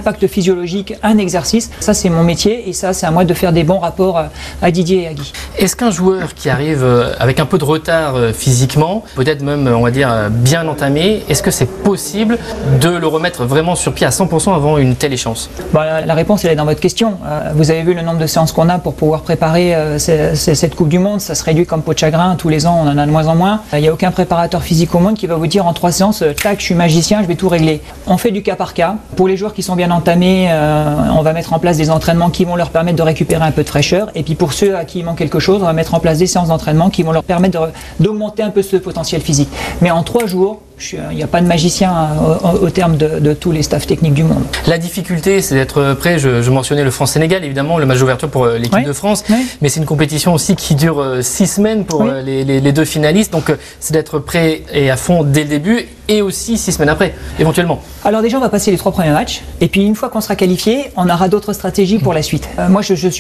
impact physiologique un exercice. Ça, c'est mon métier et ça, c'est à moi de faire des bons rapports à Didier et à Guy. Est-ce qu'un joueur qui arrive avec un peu de retard physiquement, peut-être même, on va dire, bien entamé, est-ce que c'est possible de le remettre vraiment sur pied à 100% avant une telle échéance ? La réponse, elle est dans votre question. Vous avez vu le nombre de séances qu'on a pour pouvoir préparer cette Coupe du Monde. Ça se réduit comme peau de chagrin. Tous les ans, on en a de moins en moins. Il n'y a aucun préparateur physique au monde qui va vous dire en 3 séances, tac, je suis magicien, je vais tout régler. On fait du cas par cas. Pour les joueurs qui sont bien entamés, on va mettre en place des entraînements qui vont leur permettre de récupérer un peu de fraîcheur. Et puis pour ceux à qui il manque quelque chose, on va mettre en place des séances d'entraînement qui vont leur permettre d'augmenter un peu ce potentiel physique. Mais en 3 jours, il n'y a pas de magicien au terme de tous les staffs techniques du monde. La difficulté, c'est d'être prêt. Je mentionnais le France-Sénégal, évidemment, le match d'ouverture pour l'équipe de France. Oui. Mais c'est une compétition aussi qui dure 6 semaines pour les 2 finalistes. Donc, c'est d'être prêt et à fond dès le début et aussi 6 semaines après, éventuellement. Alors déjà, on va passer les 3 premiers matchs. Et puis, une fois qu'on sera qualifié, on aura d'autres stratégies pour la suite. Moi,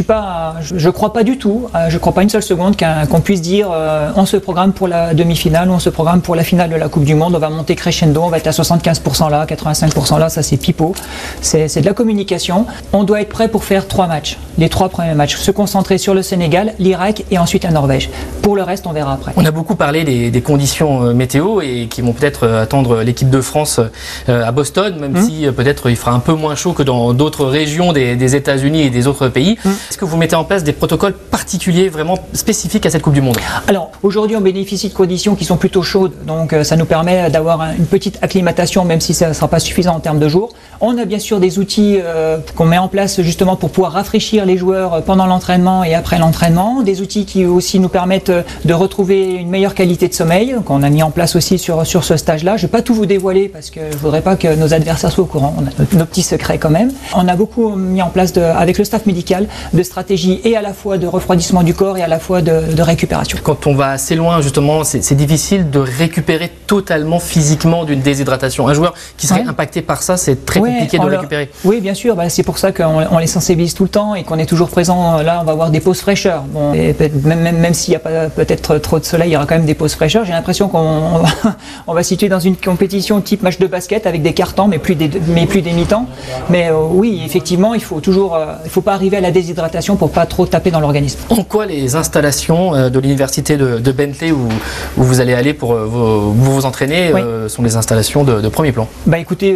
je crois pas du tout, je crois pas une seule seconde qu'on puisse dire on se programme pour la demi-finale ou on se programme pour la finale de la Coupe du Monde. On va monter crescendo, on va être à 75% là, 85% là, ça c'est pipeau. C'est de la communication. On doit être prêt pour faire 3 matchs, les 3 premiers matchs. Se concentrer sur le Sénégal, l'Irak et ensuite la Norvège. Pour le reste, on verra après. On a beaucoup parlé des conditions météo et qui vont peut-être attendre l'équipe de France à Boston, même si peut-être il fera un peu moins chaud que dans d'autres régions des États-Unis et des autres pays. Est-ce que vous mettez en place des protocoles particuliers, vraiment spécifiques à cette Coupe du Monde ? Alors, aujourd'hui, on bénéficie de conditions qui sont plutôt chaudes, donc ça nous permet d'avoir une petite acclimatation, même si ça ne sera pas suffisant en termes de jours. On a bien sûr des outils qu'on met en place justement pour pouvoir rafraîchir les joueurs pendant l'entraînement et après l'entraînement. Des outils qui aussi nous permettent de retrouver une meilleure qualité de sommeil, qu'on a mis en place aussi sur ce stage-là. Je ne vais pas tout vous dévoiler parce que je ne voudrais pas que nos adversaires soient au courant. On a nos petits secrets quand même. On a beaucoup mis en place avec le staff médical de stratégies et à la fois de refroidissement du corps et à la fois de récupération. Quand on va assez loin, justement, c'est difficile de récupérer totalement physiquement d'une déshydratation. Un joueur qui serait impacté par ça, c'est très compliqué de récupérer. Oui, bien sûr. C'est pour ça qu'on les sensibilise tout le temps et qu'on est toujours présent. Là, on va avoir des pauses fraîcheur. Bon, et même s'il n'y a pas peut-être trop de soleil, il y aura quand même des pauses fraîcheur. J'ai l'impression qu'on va se situer dans une compétition type match de basket avec des quarts-temps, mais plus des mi-temps. Mais oui, effectivement, il faut pas arriver à la déshydratation pour pas trop taper dans l'organisme. En quoi les installations de l'université de Bentley où vous allez aller pour vous entraîner sont des installations de premier plan ? Écoutez,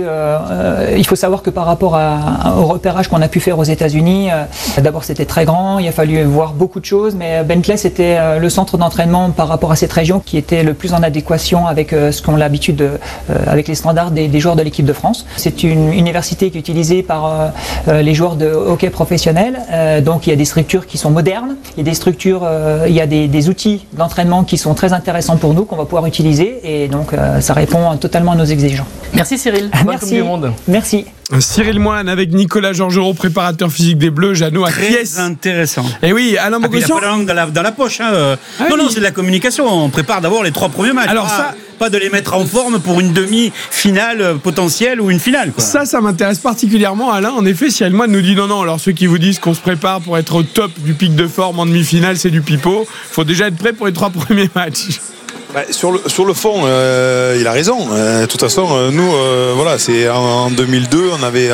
il faut savoir que par rapport au repérage qu'on a pu faire aux États-Unis, d'abord c'était très grand, il a fallu voir beaucoup de choses, mais Bentley c'était le centre d'entraînement par rapport à cette région qui était le plus en adéquation avec ce qu'on a l'habitude avec les standards des joueurs de l'équipe de France. C'est une université qui est utilisée par les joueurs de hockey professionnels, donc il y a des structures qui sont modernes, il y a des outils d'entraînement qui sont très intéressants pour nous qu'on va pouvoir utiliser et donc ça répond totalement à nos exigences. Merci Cyril, bonne Coupe du Monde. Merci. Cyril Moine avec Nicolas Georgerot, préparateur physique des Bleus, Jeannot à Thiès. Très intéressant. Et oui, Alain Bogossian. Il n'y a pas la langue dans la poche. Non, c'est de la communication. On prépare d'abord les 3 premiers matchs. Alors pas de les mettre en forme pour une demi-finale potentielle ou une finale. Ça m'intéresse particulièrement, Alain. En effet, si Moine nous dit non, alors ceux qui vous disent qu'on se prépare pour être au top du pic de forme en demi-finale, c'est du pipeau. Il faut déjà être prêt pour les 3 premiers matchs. Sur le fond, il a raison. De toute façon, nous, c'est en 2002,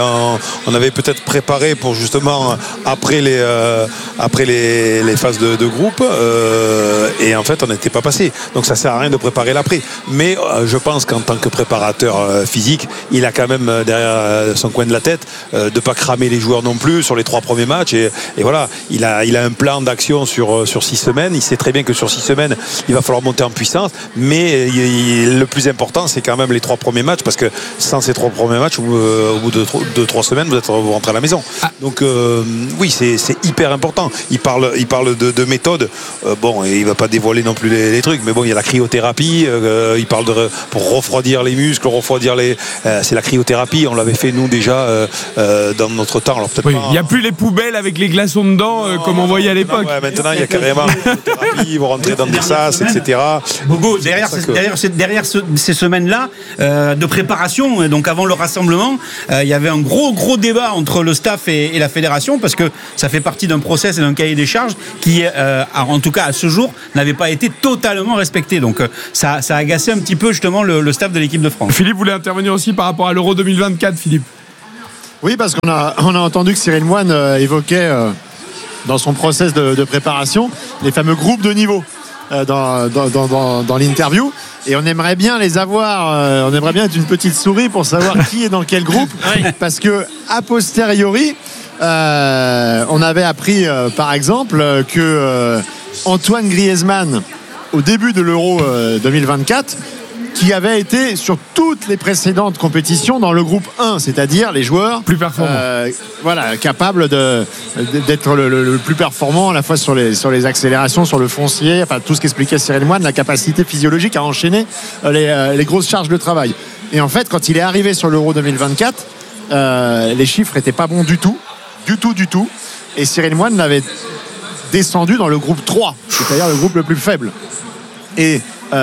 on avait peut-être préparé pour justement après les phases de groupe, et en fait, on n'était pas passé. Donc, ça sert à rien de préparer l'après. Mais je pense qu'en tant que préparateur physique, il a quand même derrière son coin de la tête de pas cramer les joueurs non plus sur les 3 premiers matchs. Et voilà, il a un plan d'action sur 6 semaines. Il sait très bien que sur 6 semaines, il va falloir monter en puissance. Mais le plus important, c'est quand même les 3 premiers matchs, parce que sans ces 3 premiers matchs, au bout de 3 semaines, vous rentrez à la maison. Donc oui, c'est hyper important. Il parle de méthode. Et il va pas dévoiler non plus les trucs, mais bon, il y a la cryothérapie. Il parle pour refroidir les muscles, c'est la cryothérapie. On l'avait fait nous déjà dans notre temps. Alors peut-être il n'y a plus les poubelles avec les glaçons dedans comme on voyait à l'époque. Maintenant, il y a carrément la cryothérapie. Ils vont rentrer dans des sas, etc. Derrière ces semaines-là de préparation, donc avant le rassemblement, il y avait un gros débat entre le staff et la fédération, parce que ça fait partie d'un process et d'un cahier des charges qui, en tout cas à ce jour, n'avait pas été totalement respecté. Donc ça a agacé un petit peu justement le staff de l'équipe de France. Philippe voulait intervenir aussi par rapport à l'Euro 2024, Philippe. Oui, parce qu'on a entendu que Cyril Moine évoquait dans son process de préparation les fameux groupes de niveau dans l'interview. Et on aimerait bien les avoir, on aimerait bien être une petite souris pour savoir qui est dans quel groupe. Parce que, a posteriori, on avait appris, par exemple, que Antoine Griezmann, au début de l'Euro 2024, qui avait été sur toutes les précédentes compétitions dans le groupe 1, c'est-à-dire les joueurs plus performants, capables d'être le plus performant à la fois sur les accélérations, sur le foncier, enfin tout ce qu'expliquait Cyril Moine, la capacité physiologique à enchaîner les grosses charges de travail. Et en fait, quand il est arrivé sur l'Euro 2024, les chiffres n'étaient pas bons du tout. Et Cyril Moine l'avait descendu dans le groupe 3, c'est-à-dire le groupe le plus faible. Et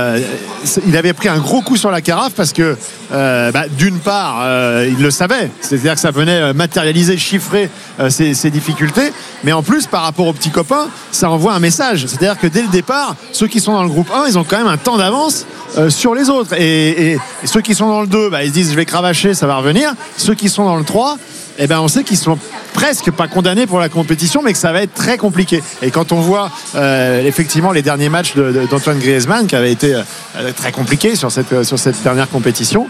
il avait pris un gros coup sur la carafe parce que d'une part il le savait, c'est-à-dire que ça venait matérialiser, chiffrer ses difficultés, mais en plus par rapport aux petits copains ça envoie un message, c'est-à-dire que dès le départ ceux qui sont dans le groupe 1 ils ont quand même un temps d'avance sur les autres et ceux qui sont dans le 2 ils se disent je vais cravacher, ça va revenir. Ceux qui sont dans le 3 on sait qu'ils sont presque pas condamnés pour la compétition, mais que ça va être très compliqué. Et quand on voit effectivement les derniers matchs d'Antoine Griezmann qui avaient été très compliqués sur cette dernière compétition,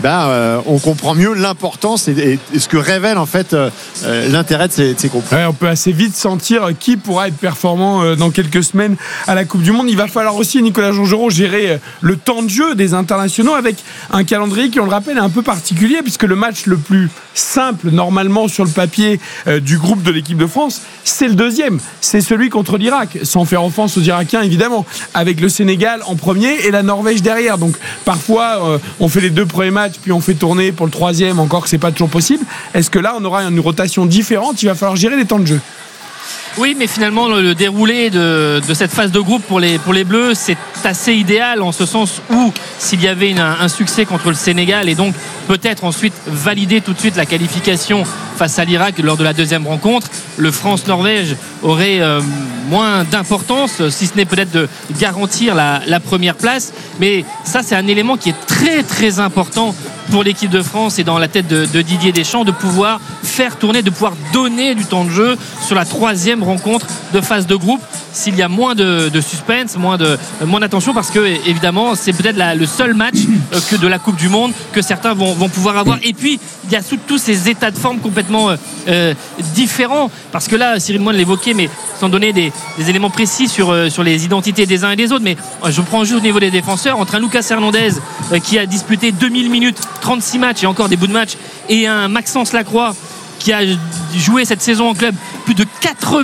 on comprend mieux l'importance et ce que révèle en fait l'intérêt de ces groupes. On peut assez vite sentir qui pourra être performant dans quelques semaines à la Coupe du Monde. Il va falloir aussi, Nicolas Jongereau, gérer le temps de jeu des internationaux avec un calendrier qui, on le rappelle, est un peu particulier puisque le match le plus simple normalement sur le papier du groupe de l'équipe de France, c'est le deuxième, c'est celui contre l'Irak, sans faire offense aux Irakiens évidemment, avec le Sénégal en premier et la Norvège derrière. Donc parfois on fait les 2 premiers matchs puis on fait tourner pour le 3e, encore que c'est pas toujours possible. Est-ce que là on aura une rotation différente? Il va falloir gérer les temps de jeu. Oui, mais finalement le déroulé de cette phase de groupe pour les Bleus, c'est assez idéal en ce sens où s'il y avait un succès contre le Sénégal et donc peut-être ensuite valider tout de suite la qualification face à l'Irak lors de la deuxième rencontre, le France-Norvège aurait moins d'importance, si ce n'est peut-être de garantir la première place. Mais ça, c'est un élément qui est très très important pour l'équipe de France et dans la tête de Didier Deschamps, de pouvoir faire tourner, de pouvoir donner du temps de jeu sur la 3e rencontre de phase de groupe, s'il y a moins de suspense, moins d'attention, parce que évidemment c'est peut-être le seul match que de la Coupe du Monde que certains vont pouvoir avoir. Et puis il y a tous ces états de forme complètement différents, parce que là Cyril Moine l'évoquait, mais sans donner des éléments précis sur les identités des uns et des autres, mais je prends juste au niveau des défenseurs, entre un Lucas Hernandez qui a disputé 2000 minutes, 36 matchs et encore des bouts de match, et un Maxence Lacroix qui a joué cette saison en club plus de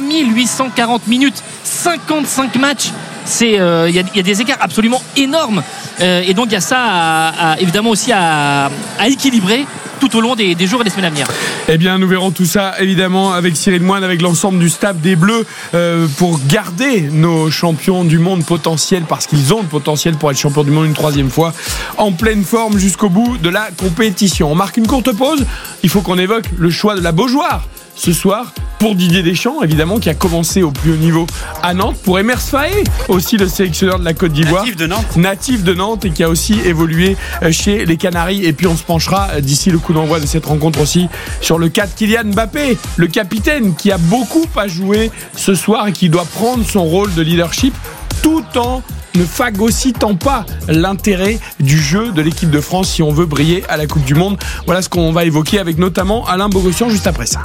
4840 minutes, 55 matchs. Il y a des écarts absolument énormes, et donc il y a ça évidemment aussi à équilibrer tout au long des jours et des semaines à venir. Eh bien, nous verrons tout ça évidemment avec Cyril Moine, avec l'ensemble du staff des Bleus, pour garder nos champions du monde potentiels, parce qu'ils ont le potentiel pour être champions du monde une 3e fois, en pleine forme jusqu'au bout de la compétition. On marque une courte pause. Il faut qu'on évoque le choix de la Beaujoire ce soir pour Didier Deschamps, évidemment, qui a commencé au plus haut niveau à Nantes, pour Emers Faé, aussi le sélectionneur de la Côte d'Ivoire, natif de Nantes, et qui a aussi évolué chez les Canaries. Et puis on se penchera d'ici le coup d'envoi de cette rencontre aussi sur le cas de Kylian Mbappé, le capitaine qui a beaucoup à jouer ce soir et qui doit prendre son rôle de leadership tout en ne phagocytant pas l'intérêt du jeu de l'équipe de France si on veut briller à la Coupe du Monde. Voilà ce qu'on va évoquer avec notamment Alain Bogossian juste après ça.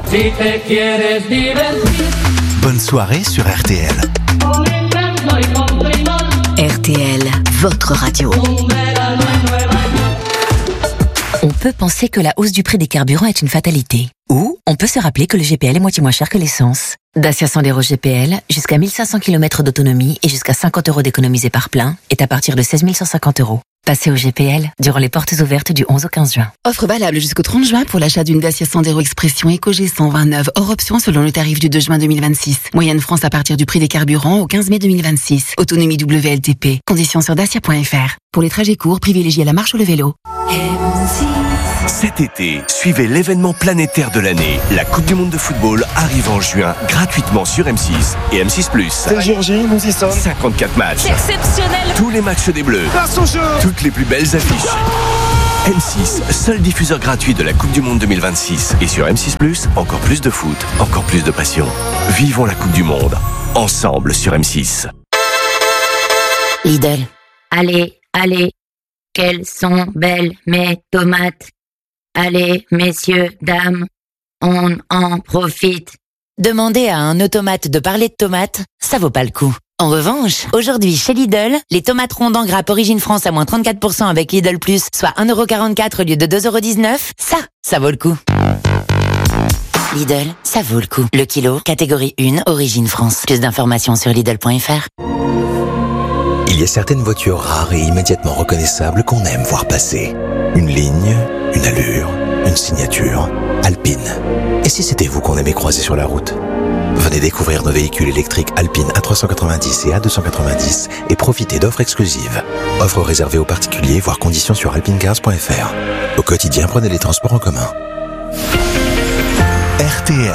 Bonne soirée sur RTL. RTL, votre radio. On peut penser que la hausse du prix des carburants est une fatalité. Ou on peut se rappeler que le GPL est moitié moins cher que l'essence. Dacia Sandero GPL, jusqu'à 1500 km d'autonomie et jusqu'à 50 € d'économisés par plein, est à partir de 16 150 €. Passez au GPL durant les portes ouvertes du 11 au 15 juin. Offre valable jusqu'au 30 juin pour l'achat d'une Dacia Sandero Expression Eco G129 hors option selon le tarif du 2 juin 2026. Moyenne France à partir du prix des carburants au 15 mai 2026. Autonomie WLTP. Conditions sur dacia.fr. Pour les trajets courts, privilégiez la marche ou le vélo. Cet été, suivez l'événement planétaire de l'année. La Coupe du Monde de football arrive en juin gratuitement sur M6 et M6+. C'est Georgie, nous y sommes. 54 matchs. C'est exceptionnel. Tous les matchs des Bleus. Grâce au jeu. Toutes les plus belles affiches. M6, seul diffuseur gratuit de la Coupe du Monde 2026. Et sur M6+, encore plus de foot, encore plus de passion. Vivons la Coupe du Monde, ensemble sur M6. Lidl. Allez, allez, quelles sont belles mes tomates. Allez, messieurs, dames, on en profite. Demander à un automate de parler de tomates, ça vaut pas le coup. En revanche, aujourd'hui chez Lidl, les tomates rondes en grappe Origine France à moins 34% avec Lidl Plus, soit 1,44€ au lieu de 2,19€, ça vaut le coup. Lidl, ça vaut le coup. Le kilo, catégorie 1, Origine France. Plus d'informations sur Lidl.fr. Il y a certaines voitures rares et immédiatement reconnaissables qu'on aime voir passer. Une ligne, une allure, une signature. Alpine. Et si c'était vous qu'on aimait croiser sur la route ? Venez découvrir nos véhicules électriques Alpine A390 et A290 et profitez d'offres exclusives. Offres réservées aux particuliers, voire conditions sur alpinecars.fr. Au quotidien, prenez les transports en commun. RTL.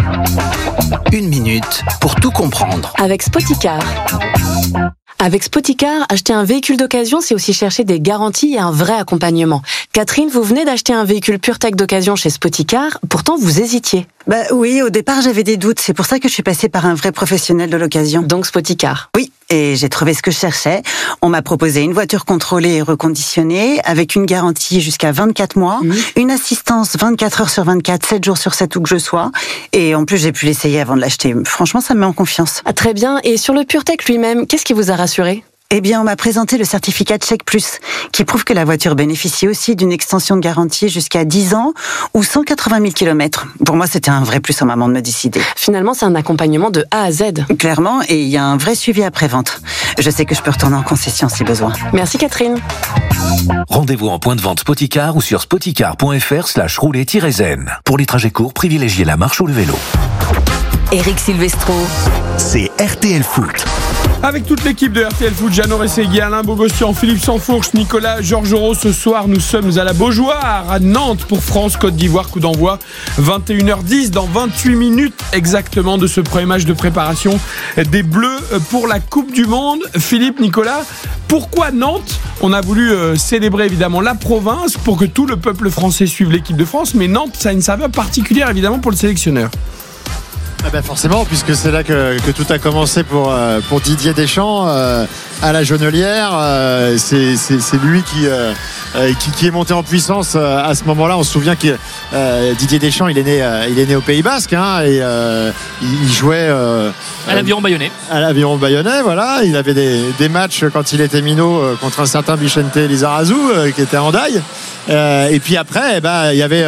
1 minute pour tout comprendre. Avec Spoticar. Avec Spoticar, acheter un véhicule d'occasion, c'est aussi chercher des garanties et un vrai accompagnement. Catherine, vous venez d'acheter un véhicule PureTech d'occasion chez Spoticar, pourtant vous hésitiez. Bah oui, au départ j'avais des doutes, c'est pour ça que je suis passée par un vrai professionnel de l'occasion. Donc Spoticar. Oui, et j'ai trouvé ce que je cherchais. On m'a proposé une voiture contrôlée et reconditionnée, avec une garantie jusqu'à 24 mois, une assistance 24 heures sur 24, 7 jours sur 7 où que je sois, et en plus j'ai pu l'essayer avant de l'acheter. Franchement, ça me met en confiance. Ah, très bien, et sur le PureTech lui-même, qu'est-ce qui vous a rassuré ? Eh bien, on m'a présenté le certificat Check Plus, qui prouve que la voiture bénéficie aussi d'une extension de garantie jusqu'à 10 ans ou 180 000 km. Pour moi, c'était un vrai plus au moment de me décider. Finalement, c'est un accompagnement de A à Z. Clairement, et il y a un vrai suivi après-vente. Je sais que je peux retourner en concession si besoin. Merci Catherine. Rendez-vous en point de vente Spoticar ou sur spoticar.fr/rouler-zen. Pour les trajets courts, privilégiez la marche ou le vélo. Éric Silvestro. C'est RTL Foot. Avec toute l'équipe de RTL Foot, Jeannot Rességui, Alain Bogossian, Philippe Sansfourche, Nicolas Georgerot. Ce soir, nous sommes à la Beaujoire, à Nantes, pour France-Côte d'Ivoire. Coup d'envoi 21h10, dans 28 minutes exactement, de ce premier match de préparation des Bleus pour la Coupe du Monde. Philippe, Nicolas, pourquoi Nantes ? On a voulu célébrer évidemment la province pour que tout le peuple français suive l'équipe de France, mais Nantes, ça a une saveur particulière évidemment pour le sélectionneur. Ah ben forcément, puisque c'est là que tout a commencé pour Didier Deschamps à la Jonelière. C'est lui qui est monté en puissance à ce moment-là. On se souvient que Didier Deschamps, il est né au Pays Basque, hein, et il jouait à l'Aviron Bayonnais. À l'Aviron Bayonnais, voilà. Il avait des matchs quand il était minot contre un certain Vicente Lizarazu qui était à Hendaye. Et puis après, il y avait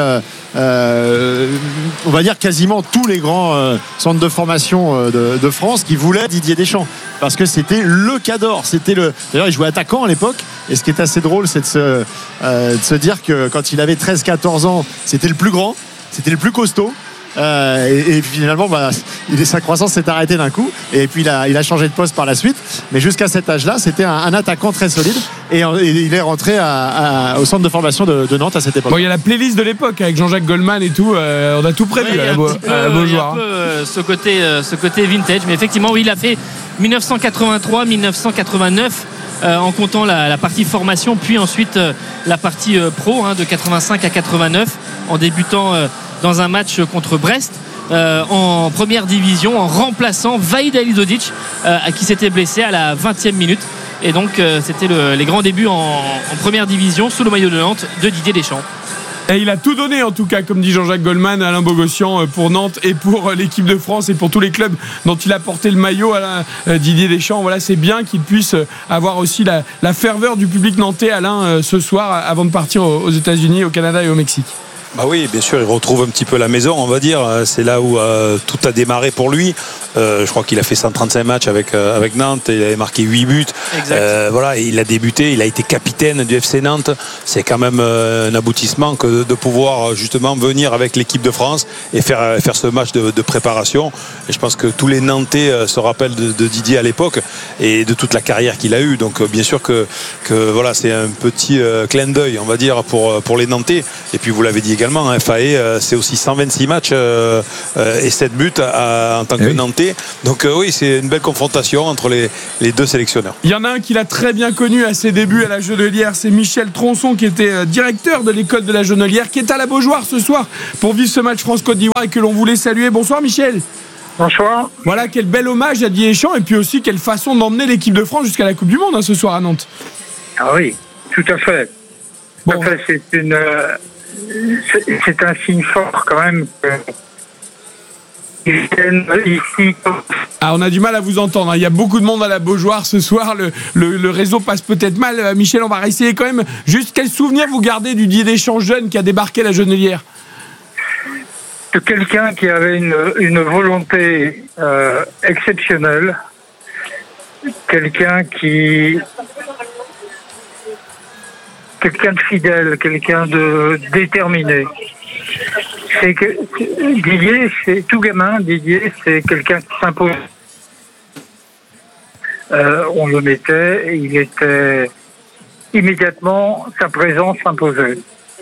on va dire quasiment tous les grands centres de formation de France qui voulaient Didier Deschamps, parce que c'était le cador, d'ailleurs il jouait attaquant à l'époque, et ce qui est assez drôle, c'est de se dire que quand il avait 13-14 ans, c'était le plus grand, c'était le plus costaud. Et finalement sa croissance s'est arrêtée d'un coup, et puis il a changé de poste par la suite, mais jusqu'à cet âge-là c'était un attaquant très solide, et il est rentré au centre de formation de Nantes à cette époque. Bon, il y a la playlist de l'époque avec Jean-Jacques Goldman et tout, on a tout prévu à la Beaujoire. Il y a un peu ce côté vintage, mais effectivement oui, il a fait 1983-1989 en comptant la partie formation, puis ensuite la partie pro, de 85 à 89, en débutant dans un match contre Brest en première division, en remplaçant Vahid Halilhodžić qui s'était blessé à la 20e minute. Et donc c'était les grands débuts en première division sous le maillot de Nantes de Didier Deschamps. Et il a tout donné en tout cas, comme dit Jean-Jacques Goldman, Alain Bogossian, pour Nantes et pour l'équipe de France et pour tous les clubs dont il a porté le maillot. Didier Deschamps, voilà, c'est bien qu'il puisse avoir aussi la ferveur du public nantais, Alain, ce soir, avant de partir aux États-Unis, au Canada et au Mexique. Bah oui, bien sûr, il retrouve un petit peu la maison, on va dire. C'est là où tout a démarré pour lui. Je crois qu'il a fait 135 matchs avec Nantes, il avait marqué 8 buts. Voilà, et il a débuté, il a été capitaine du FC Nantes. C'est quand même un aboutissement que de pouvoir justement venir avec l'équipe de France et faire ce match de préparation. Et je pense que tous les Nantais se rappellent de Didier à l'époque et de toute la carrière qu'il a eue. Donc bien sûr que voilà, c'est un petit clin d'œil, on va dire, pour les Nantais. Et puis vous l'avez dit également, également. FAE, c'est aussi 126 matchs et 7 buts en tant que Nantais. Donc oui, c'est une belle confrontation entre les deux sélectionneurs. Il y en a un qui l'a très bien connu à ses débuts à la Genelière, c'est Michel Tronçon, qui était directeur de l'école de la Genelière, qui est à la Beaujoire ce soir pour vivre ce match France-Côte d'Ivoire et que l'on voulait saluer. Bonsoir Michel. Bonsoir. Voilà, quel bel hommage à Didier Deschamps et puis aussi quelle façon d'emmener l'équipe de France jusqu'à la Coupe du Monde ce soir à Nantes. Ah oui, tout à fait. Bon. Tout à fait, c'est un signe fort quand même. Ah, on a du mal à vous entendre. Il y a beaucoup de monde à la Beaujoire ce soir. Le réseau passe peut-être mal. Michel, on va essayer quand même. Juste quel souvenir vous gardez du Didier Deschamps jeune qui a débarqué à la Genelière? De quelqu'un qui avait une volonté exceptionnelle. Quelqu'un de fidèle, quelqu'un de déterminé. Didier, c'est tout gamin. Didier, c'est quelqu'un qui s'impose. On le mettait, et il était immédiatement, sa présence s'imposait.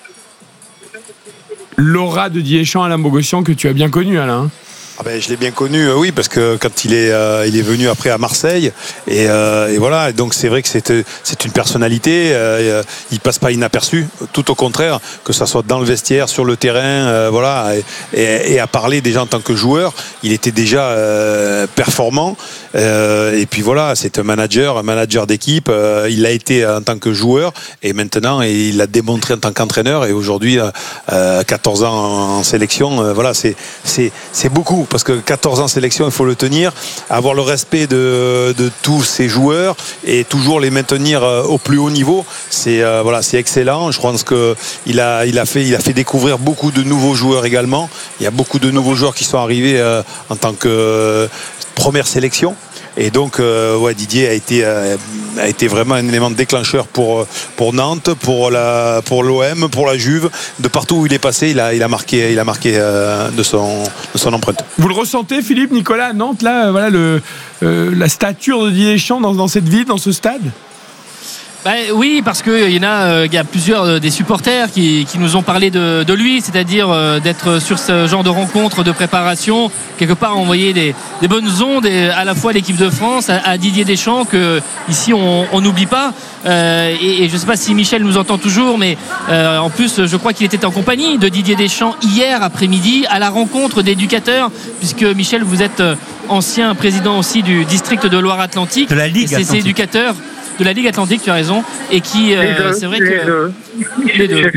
L'aura de Didier Deschamps, Alain Bogossian, que tu as bien connu, Alain. Ah ben, je l'ai bien connu, oui, parce que quand il est venu après à Marseille, et voilà, donc c'est vrai que c'est une personnalité, il passe pas inaperçu, tout au contraire, que ça soit dans le vestiaire, sur le terrain, voilà, et à parler déjà en tant que joueur, il était déjà performant, et puis voilà, c'est un manager d'équipe, il l'a été en tant que joueur, et maintenant il l'a démontré en tant qu'entraîneur, et aujourd'hui 14 ans en sélection, voilà, c'est beaucoup. Parce que 14 ans en sélection, il faut le tenir, avoir le respect de tous ces joueurs et toujours les maintenir au plus haut niveau. C'est excellent. Je pense qu'il a fait découvrir beaucoup de nouveaux joueurs également. Il y a beaucoup de nouveaux joueurs qui sont arrivés en tant que première sélection. Et donc, Didier a été vraiment un élément déclencheur pour Nantes, pour l'OM, pour la Juve. De partout où il est passé, il a marqué de son empreinte. Vous le ressentez, Philippe, Nicolas, à Nantes, là, voilà la stature de Didier Deschamps dans cette ville, dans ce stade? Oui, parce qu'il y a plusieurs des supporters qui nous ont parlé de lui, c'est-à-dire d'être sur ce genre de rencontre de préparation, quelque part envoyer des bonnes ondes à la fois à l'équipe de France, à Didier Deschamps, que ici on n'oublie pas. Et je ne sais pas si Michel nous entend toujours, mais en plus je crois qu'il était en compagnie de Didier Deschamps hier après-midi à la rencontre d'éducateurs, puisque Michel, vous êtes ancien président aussi du district de Loire-Atlantique. De la Ligue Atlantique. Ces éducateurs de la Ligue Atlantique, tu as raison, et qui c'est vrai que les deux.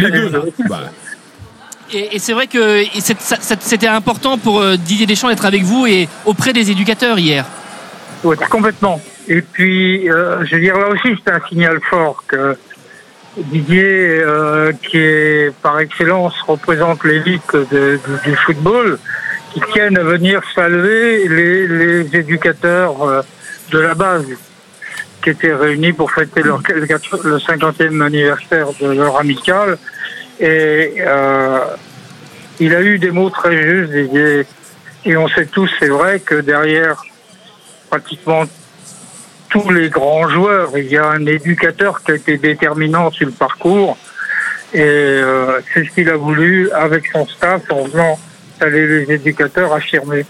Et c'est vrai que c'était important pour Didier Deschamps d'être avec vous et auprès des éducateurs hier. Oui, complètement. Et puis, je veux dire, là aussi, c'est un signal fort que Didier, qui est par excellence représente l'élite du football, qui tiennent à venir saluer les éducateurs de la base, qui étaient réunis pour fêter le 50e anniversaire de leur amicale. Et il a eu des mots très justes, et on sait tous, c'est vrai, que derrière pratiquement tous les grands joueurs, il y a un éducateur qui a été déterminant sur le parcours, et c'est ce qu'il a voulu avec son staff en faisant aller les éducateurs affirmer.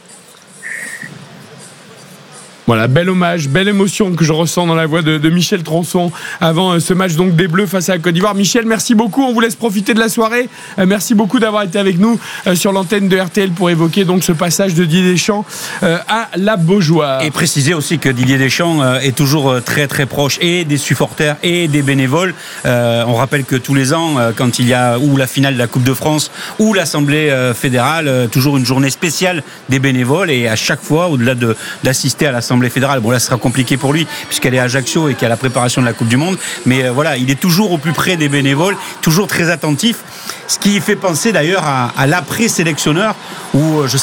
Voilà, bel hommage, belle émotion que je ressens dans la voix de Michel Tronçon avant ce match donc des Bleus face à la Côte d'Ivoire. Michel, merci beaucoup, on vous laisse profiter de la soirée. Merci beaucoup d'avoir été avec nous sur l'antenne de RTL pour évoquer donc ce passage de Didier Deschamps à la Beaujoire. Et préciser aussi que Didier Deschamps est toujours très très proche et des supporters et des bénévoles. On rappelle que tous les ans, quand il y a ou la finale de la Coupe de France ou l'Assemblée fédérale, toujours une journée spéciale des bénévoles, et à chaque fois, au-delà d'assister à l'Assemblée fédérale, bon là ce sera compliqué pour lui puisqu'elle est à Ajaccio et qu'il y a la préparation de la Coupe du Monde, mais voilà, il est toujours au plus près des bénévoles, toujours très attentif, ce qui fait penser d'ailleurs à l'après-sélectionneur où je sais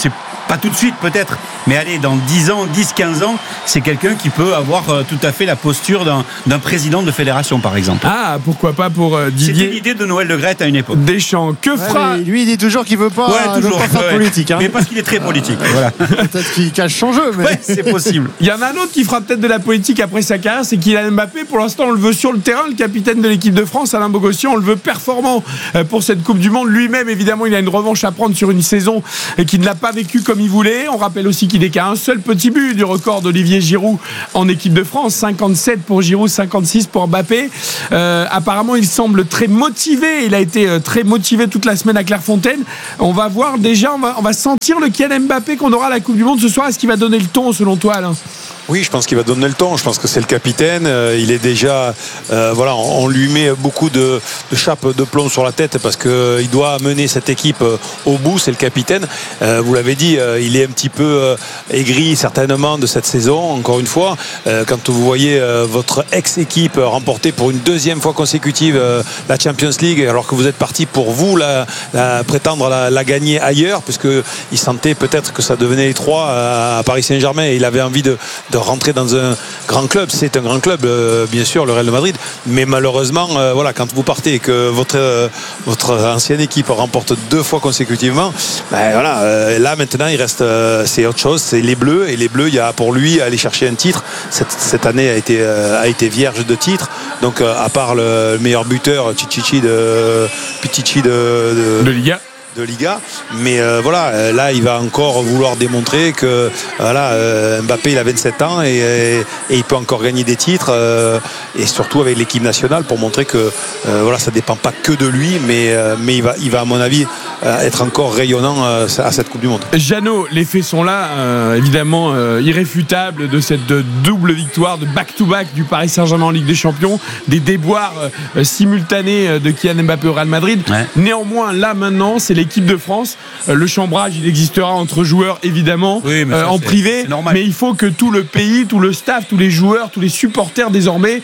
pas tout de suite peut-être, mais allez, dans 10 ans, 10-15 ans, c'est quelqu'un qui peut avoir tout à fait la posture d'un président de fédération, par exemple. Ah, pourquoi pas pour Didier. C'était l'idée de Noël Le Graët à une époque. Deschamps, que fera... Lui, il dit toujours qu'il veut pas, toujours, veut pas faire politique. Mais parce qu'il est très politique. Voilà. Peut-être qu'il cache son jeu, mais... Ouais, c'est possible. Il y en a un autre qui fera peut-être de la politique après sa carrière, c'est Kylian Mbappé. Pour l'instant, on le veut sur le terrain, le capitaine de l'équipe de France, Alain Bogossian, on le veut performant pour cette Coupe du Monde. Lui-même, évidemment, il a une revanche à prendre sur une saison qui ne l'a pas vécue comme il voulait. On rappelle aussi qu'il n'est qu'à un seul petit but du record d'Olivier Giroud en équipe de France, 57 pour Giroud, 56 pour Mbappé. Apparemment, il semble très motivé. Il a été très motivé toute la semaine à Clairefontaine. On va voir déjà, on va sentir le Kylian Mbappé qu'on aura à la Coupe du Monde ce soir. Est-ce qu'il va donner le ton selon toi, Alain ? Oui, je pense qu'il va donner le ton. Je pense que c'est le capitaine. Il est déjà, on lui met beaucoup de chape de plomb sur la tête parce que il doit mener cette équipe au bout. C'est le capitaine. Vous l'avez dit, il est un petit peu aigri certainement de cette saison. Encore une fois, quand vous voyez votre ex-équipe remporter pour une deuxième fois consécutive la Champions League, alors que vous êtes parti pour vous prétendre la gagner ailleurs, puisque il sentait peut-être que ça devenait étroit à Paris Saint-Germain et il avait envie de rentrer dans un grand club. C'est un grand club, bien sûr, le Real de Madrid, mais malheureusement, quand vous partez et que votre ancienne équipe remporte 2 fois consécutivement, là maintenant il reste, c'est autre chose, c'est les Bleus, et les Bleus, il y a pour lui aller chercher un titre. Cette année a été vierge de titres, donc à part le meilleur buteur Pichichi de Liga, mais là il va encore vouloir démontrer que Mbappé il a 27 ans et il peut encore gagner des titres, et surtout avec l'équipe nationale, pour montrer que ça dépend pas que de lui, mais il va à mon avis être encore rayonnant à cette Coupe du Monde. Jeannot, les faits sont là, évidemment irréfutables de cette double victoire de back-to-back du Paris Saint-Germain en Ligue des Champions, des déboires simultanés de Kylian Mbappé au Real Madrid. Ouais. Néanmoins, là maintenant, c'est l'équipe de France. Le chambrage, il existera entre joueurs, évidemment, en privé, mais il faut que tout le pays, tout le staff, tous les joueurs, tous les supporters désormais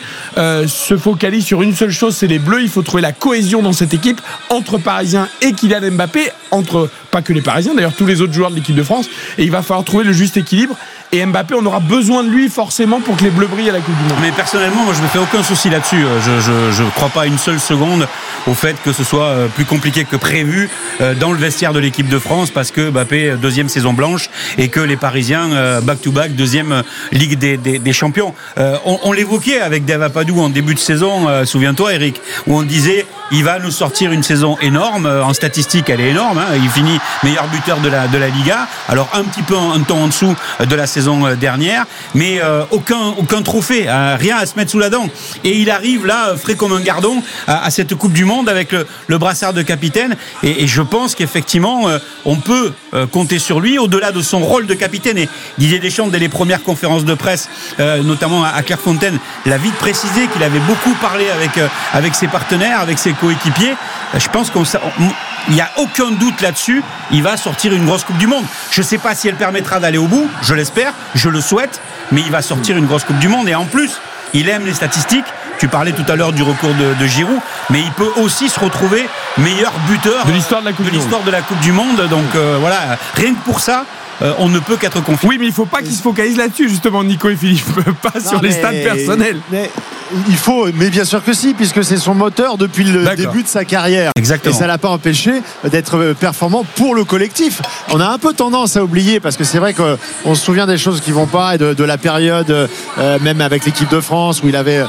se focalisent sur une seule chose, c'est les Bleus. Il faut trouver la cohésion dans cette équipe entre Parisiens et Kylian Mbappé, entre pas que les Parisiens, d'ailleurs tous les autres joueurs de l'équipe de France, et il va falloir trouver le juste équilibre. Et Mbappé, on aura besoin de lui forcément pour que les Bleus brillent à la Coupe du Monde. Mais personnellement, moi je me fais aucun souci là-dessus. Je ne crois pas une seule seconde au fait que ce soit plus compliqué que prévu dans le vestiaire de l'équipe de France, parce que Mbappé, 2e saison blanche, et que les Parisiens, back-to-back, 2e Ligue des Champions. On l'évoquait avec Dave Apadou en début de saison, souviens-toi Eric, où on disait il va nous sortir une saison énorme. En statistique, elle est énorme, hein. Il finit meilleur buteur de la Liga, alors un petit peu un temps en dessous de la saison dernière, mais aucun trophée, rien à se mettre sous la dent, et il arrive là frais comme un gardon à cette Coupe du Monde avec le brassard de capitaine, et je pense qu'effectivement on peut compter sur lui au-delà de son rôle de capitaine. Et Didier Deschamps, dès les premières conférences de presse, notamment à Clairefontaine, l'a vite précisé qu'il avait beaucoup parlé avec ses partenaires, avec ses coéquipiers. Je pense il n'y a aucun doute là-dessus, il va sortir une grosse Coupe du Monde. Je ne sais pas si elle permettra d'aller au bout, je l'espère, je le souhaite, mais il va sortir une grosse Coupe du Monde, et en plus il aime les statistiques. Tu parlais tout à l'heure du recours de Giroud, mais il peut aussi se retrouver meilleur buteur de l'histoire de la Coupe du Monde. Donc rien que pour ça, on ne peut qu'être confiant. Oui, mais il ne faut pas qu'il se focalise là-dessus, justement, Nico et Philippe, pas sur les stats personnels. Mais bien sûr que si, puisque c'est son moteur depuis le début de sa carrière. Exactement. Et ça ne l'a pas empêché d'être performant pour le collectif. On a un peu tendance à oublier, parce que c'est vrai qu'on se souvient des choses qui ne vont pas, et de la période, même avec l'équipe de France, où il avait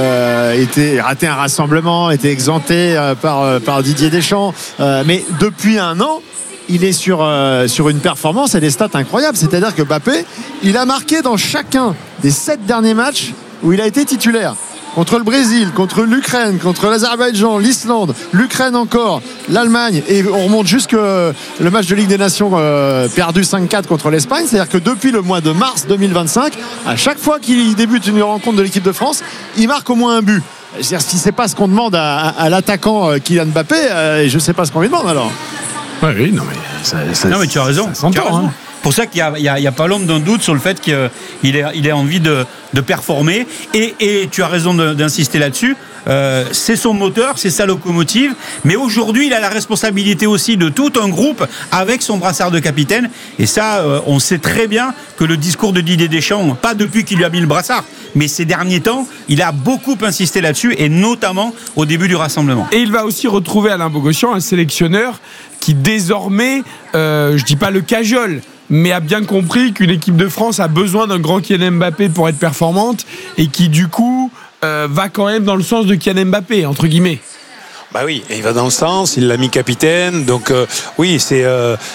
raté un rassemblement, été exempté par Didier Deschamps. Mais depuis un an, il est sur une performance et des stats incroyables. C'est-à-dire que Mbappé, il a marqué dans chacun des 7 derniers matchs où il a été titulaire. Contre le Brésil, contre l'Ukraine, contre l'Azerbaïdjan, l'Islande, l'Ukraine encore, l'Allemagne, et on remonte jusque le match de Ligue des Nations perdu 5-4 contre l'Espagne. C'est-à-dire que depuis le mois de mars 2025, à chaque fois qu'il débute une rencontre de l'équipe de France, il marque au moins un but. C'est-à-dire, si c'est pas ce qu'on demande à l'attaquant Kylian Mbappé, je sais pas ce qu'on lui demande alors. Oui, non mais tu as raison. Pour ça qu'il n'y a pas l'ombre d'un doute sur le fait qu'il ait envie de performer. Et tu as raison d'insister là-dessus. c'est son moteur, c'est sa locomotive, mais aujourd'hui il a la responsabilité aussi de tout un groupe avec son brassard de capitaine, et ça on sait très bien que le discours de Didier Deschamps, pas depuis qu'il lui a mis le brassard, mais ces derniers temps, il a beaucoup insisté là-dessus, et notamment au début du rassemblement. Et il va aussi retrouver Alain Bogossian, un sélectionneur qui désormais, je dis pas le cajole, mais a bien compris qu'une équipe de France a besoin d'un grand Kylian Mbappé pour être performante, et qui du coup va quand même dans le sens de Kylian Mbappé, entre guillemets. Bah oui, il va dans le sens, il l'a mis capitaine, donc oui, c'est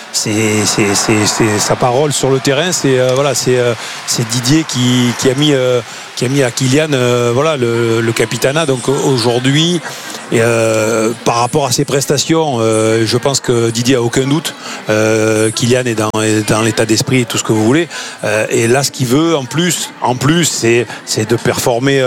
sa parole sur le terrain, c'est Didier qui a mis à Kylian le capitanat. Donc aujourd'hui, par rapport à ses prestations, je pense que Didier a aucun doute. Kylian est dans l'état d'esprit et tout ce que vous voulez. Et là, ce qu'il veut en plus, c'est de performer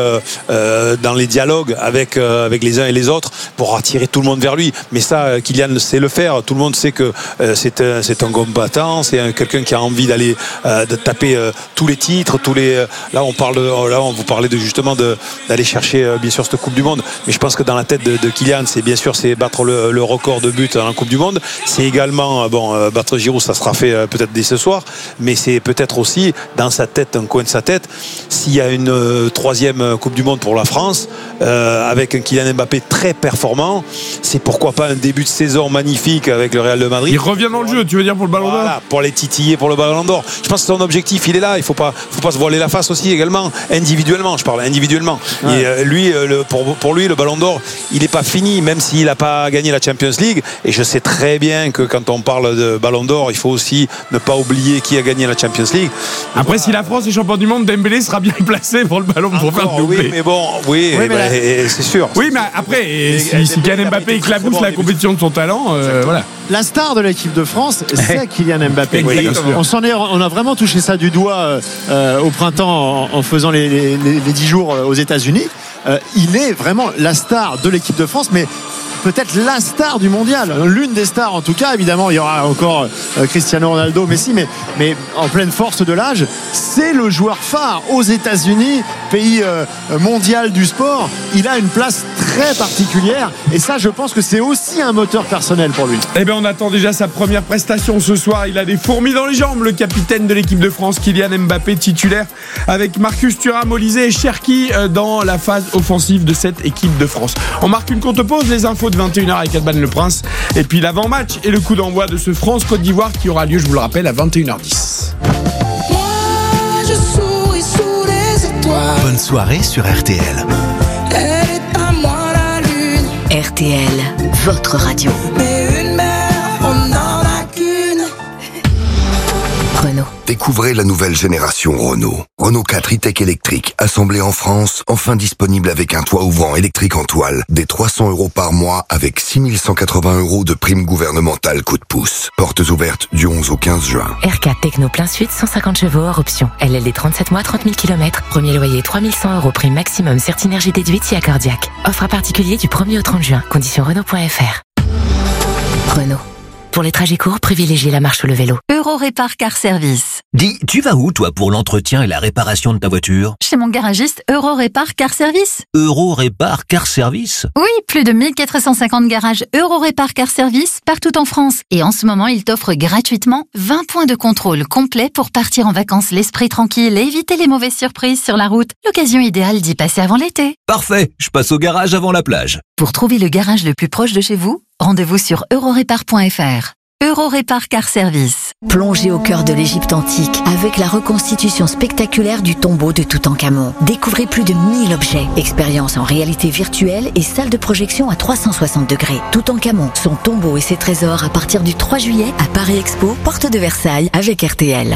dans les dialogues avec les uns et les autres pour attirer tout le monde vers lui. Mais ça, Kylian sait le faire. Tout le monde sait que c'est un combattant, c'est quelqu'un qui a envie d'aller de taper tous les titres, Là, on vous parlait justement d'aller chercher bien sûr cette Coupe du Monde. Mais je pense que dans la tête de Kylian, c'est battre le record de buts dans la Coupe du Monde. C'est également battre Giroud, ça sera fait peut-être dès ce soir. Mais c'est peut-être aussi dans sa tête, un coin de sa tête, s'il y a une troisième Coupe du Monde pour la France, avec un Kylian Mbappé très performant, c'est pourquoi pas un début de saison magnifique avec le Real de Madrid. Il revient dans le jeu, tu veux dire, pour le Ballon d'Or ? Voilà, pour les titiller pour le Ballon d'Or. Je pense que son objectif, il est là. Il faut pas se voiler la face aussi également. Individuellement, je parle individuellement. Ouais. Et lui, pour lui, le Ballon d'Or, il n'est pas fini, même s'il n'a pas gagné la Champions League. Et je sais très bien que quand on parle de Ballon d'Or, il faut aussi ne pas oublier qui a gagné la Champions League. Après, si la France est champion du monde, Dembélé sera bien placé pour le Ballon pour faire le doublé. Oui, mais bon, c'est sûr. Oui, mais après, si Kylian Mbappé éclabousse la compétition de son talent, voilà. La star de l'équipe de France, c'est Kylian Mbappé. Oui, on a vraiment touché ça du doigt au printemps en faisant les 10 jours aux États-Unis. Il est vraiment la star de l'équipe de France, mais peut-être la star du mondial, l'une des stars en tout cas. Évidemment, il y aura encore Cristiano Ronaldo, Messi, mais en pleine force de l'âge, c'est le joueur phare aux États-Unis, pays mondial du sport. Il a une place très particulière, et ça, je pense que c'est aussi un moteur personnel pour lui. Eh bien, on attend déjà sa première prestation ce soir. Il a des fourmis dans les jambes, le capitaine de l'équipe de France, Kylian Mbappé, titulaire avec Marcus Thuram, Olysée et Cherki dans la phase offensive de cette équipe de France. On marque une courte pause, les infos de 21h avec Alban Le Prince, et puis l'avant-match et le coup d'envoi de ce France-Côte d'Ivoire qui aura lieu, je vous le rappelle, à 21h10. Bonne soirée sur RTL. Elle est à moi la lune. RTL, votre radio. Mais une mère, on n'en a qu'une. Renault. Découvrez la nouvelle génération Renault. Renault 4 e-Tech électrique, assemblé en France, enfin disponible avec un toit ouvrant électrique en toile, des 300 € par mois avec 6 180 € de prime gouvernementale coup de pouce. Portes ouvertes du 11 au 15 juin. R4 Techno plein sud, 150 chevaux hors option. LLD 37 mois, 30 000 km. Premier loyer 3 100 €, prime maximum, Certinergie déduite si accordiaque. Offre à particulier du 1er au 30 juin. Conditions Renault.fr. Renault. Pour les trajets courts, privilégiez la marche ou le vélo. Eurorépar Car Service. Dis, tu vas où, toi, pour l'entretien et la réparation de ta voiture ? Chez mon garagiste Eurorépar Car Service. Eurorépar Car Service ? Oui, plus de 1450 garages Eurorépar Car Service partout en France. Et en ce moment, il t'offre gratuitement 20 points de contrôle complets pour partir en vacances l'esprit tranquille et éviter les mauvaises surprises sur la route. L'occasion idéale d'y passer avant l'été. Parfait, je passe au garage avant la plage. Pour trouver le garage le plus proche de chez vous, rendez-vous sur eurorépar.fr. Eurorépar Car Service. Plongez au cœur de l'Égypte antique avec la reconstitution spectaculaire du tombeau de Toutankhamon. Découvrez plus de 1000 objets, expériences en réalité virtuelle et salle de projection à 360 degrés. Toutankhamon, son tombeau et ses trésors à partir du 3 juillet à Paris Expo, porte de Versailles avec RTL.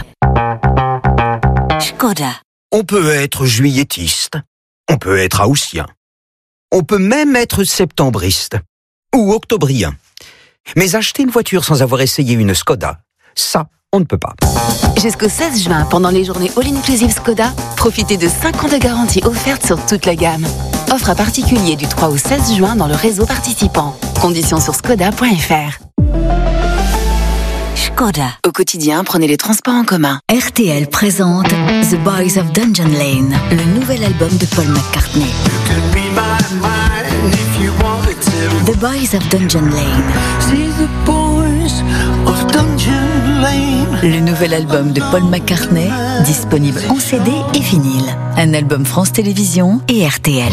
Škoda. On peut être juilletiste, on peut être haussien, on peut même être septembriste ou octobrien. Mais acheter une voiture sans avoir essayé une Škoda, ça, on ne peut pas. Jusqu'au 16 juin, pendant les journées All-Inclusive Škoda, profitez de 5 ans de garantie offerte sur toute la gamme. Offre à particulier du 3 au 16 juin dans le réseau participant. Conditions sur škoda.fr. Škoda. Au quotidien, prenez les transports en commun. RTL présente The Boys of Dungeon Lane, le nouvel album de Paul McCartney. The Boys of Dungeon Lane. Le nouvel album de Paul McCartney, disponible en CD et vinyle. Un album France Télévisions et RTL.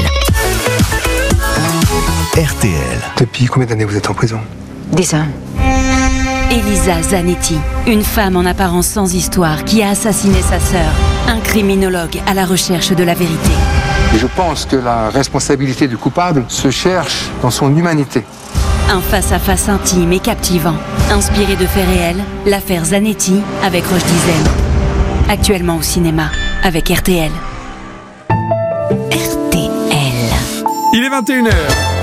RTL. Depuis combien d'années vous êtes en prison ? 10 ans. Elisa Zanetti, une femme en apparence sans histoire qui a assassiné sa sœur. Un criminologue à la recherche de la vérité. Et je pense que la responsabilité du coupable se cherche dans son humanité. Un face-à-face intime et captivant. Inspiré de faits réels, l'affaire Zanetti avec Roche Dizem. Actuellement au cinéma avec RTL. Il est 21h.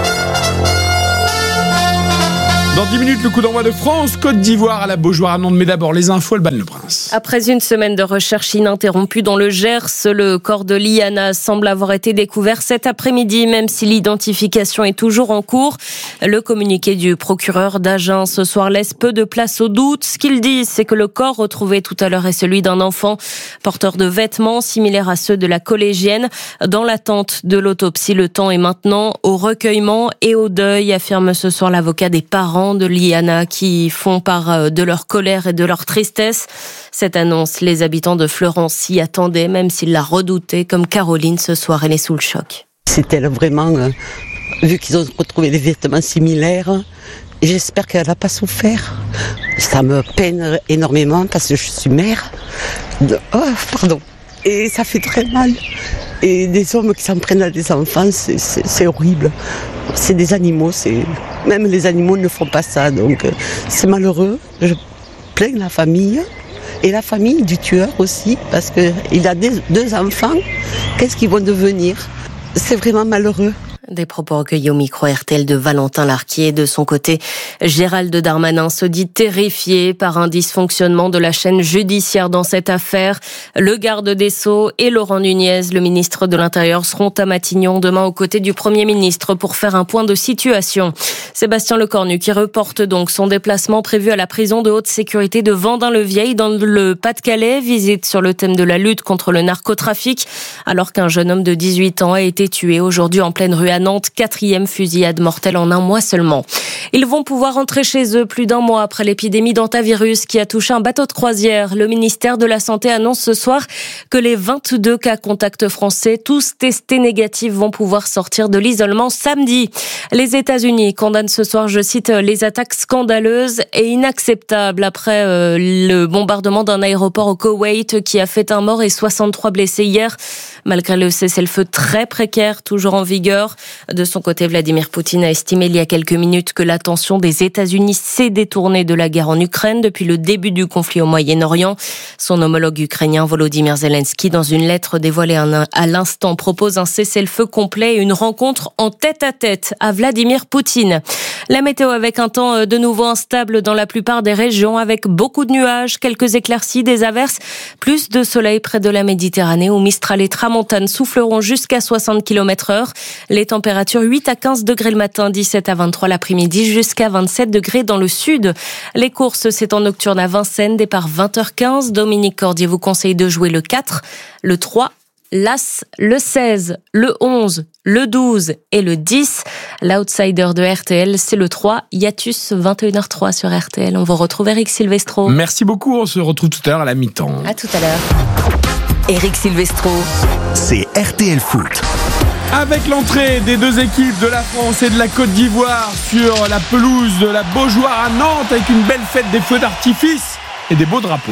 Dans 10 minutes, le coup d'envoi de France, Côte d'Ivoire à la Beaujoire à Nantes. Mais d'abord, les infos, Alban Le Prince. Après une semaine de recherche ininterrompue dans le Gers, le corps de Liana semble avoir été découvert cet après-midi, même si l'identification est toujours en cours. Le communiqué du procureur d'Agen ce soir laisse peu de place au doute. Ce qu'il dit, c'est que le corps retrouvé tout à l'heure est celui d'un enfant porteur de vêtements similaires à ceux de la collégienne. Dans l'attente de l'autopsie, le temps est maintenant au recueillement et au deuil, affirme ce soir l'avocat des parents de Liana qui font part de leur colère et de leur tristesse. Cette annonce, les habitants de Fleurance s'y attendaient, même s'ils la redoutaient, comme Caroline ce soir, elle est sous le choc. C'était vraiment, vu qu'ils ont retrouvé des vêtements similaires, j'espère qu'elle n'a pas souffert. Ça me peine énormément parce que je suis mère. Et ça fait très mal. Et des hommes qui s'en prennent à des enfants, c'est horrible. C'est des animaux, même les animaux ne font pas ça, donc c'est malheureux. Je plains la famille et la famille du tueur aussi, parce qu'il a deux enfants. Qu'est-ce qu'ils vont devenir ? C'est vraiment malheureux. Des propos recueillis au micro RTL de Valentin Larquier. De son côté, Gérald Darmanin se dit terrifié par un dysfonctionnement de la chaîne judiciaire dans cette affaire. Le garde des Sceaux et Laurent Nunez, le ministre de l'Intérieur, seront à Matignon demain aux côtés du Premier ministre pour faire un point de situation. Sébastien Lecornu qui reporte donc son déplacement prévu à la prison de haute sécurité de Vendin-le-Vieil dans le Pas-de-Calais. Visite sur le thème de la lutte contre le narcotrafic, alors qu'un jeune homme de 18 ans a été tué aujourd'hui en pleine rue à Nantes, 4e fusillade mortelle en un mois seulement. Ils vont pouvoir rentrer chez eux plus d'un mois après l'épidémie d'hantavirus qui a touché un bateau de croisière. Le ministère de la Santé annonce ce soir que les 22 cas contacts français, tous testés négatifs, vont pouvoir sortir de l'isolement samedi. Les États-Unis condamnent ce soir, je cite, les attaques scandaleuses et inacceptables après le bombardement d'un aéroport au Koweït qui a fait un mort et 63 blessés hier. Malgré le cessez-le-feu très précaire, toujours en vigueur. De son côté, Vladimir Poutine a estimé il y a quelques minutes que l'attention des États-Unis s'est détournée de la guerre en Ukraine depuis le début du conflit au Moyen-Orient. Son homologue ukrainien Volodymyr Zelensky, dans une lettre dévoilée à l'instant, propose un cessez-le-feu complet et une rencontre en tête-à-tête à Vladimir Poutine. La météo avec un temps de nouveau instable dans la plupart des régions, avec beaucoup de nuages, quelques éclaircies, des averses, plus de soleil près de la Méditerranée où Mistral et Tramontane souffleront jusqu'à 60 km/h. Les températures 8 à 15 degrés le matin, 17 à 23 l'après-midi, jusqu'à 27 degrés dans le sud. Les courses, c'est en nocturne à Vincennes, départ 20h15. Dominique Cordier vous conseille de jouer le 4, le 3, l'As, le 16, le 11, le 12 et le 10. L'outsider de RTL, c'est le 3, Hiatus, 21h03 sur RTL. On vous retrouve Eric Silvestro. Merci beaucoup, on se retrouve tout à l'heure à la mi-temps. À tout à l'heure. Eric Silvestro. C'est RTL Foot. Avec l'entrée des deux équipes de la France et de la Côte d'Ivoire sur la pelouse de la Beaujoire à Nantes, avec une belle fête des feux d'artifice et des beaux drapeaux.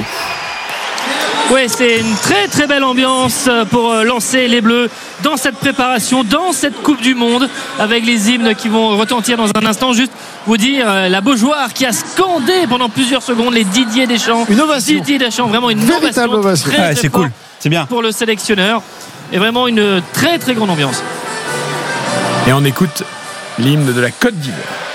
Oui, c'est une très très belle ambiance pour lancer les Bleus dans cette préparation, dans cette Coupe du Monde, avec les hymnes qui vont retentir dans un instant. Juste vous dire, la Beaujoire qui a scandé pendant plusieurs secondes les Didier Deschamps. Une ovation. Didier Deschamps, vraiment une véritable ovation. Très, très c'est cool, c'est bien. Pour le sélectionneur. Et vraiment une très très grande ambiance. Et on écoute l'hymne de la Côte d'Ivoire.